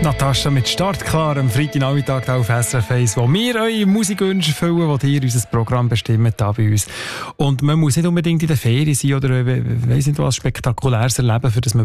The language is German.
Natascha mit Startklar am Freitagnachmittag auf SRF 1, wo wir eure Musikwünsche erfüllen, die ihr unser Programm bestimmt da bei uns. Und man muss nicht unbedingt in der Ferien sein oder weiss nicht was Spektakuläres erleben, für das man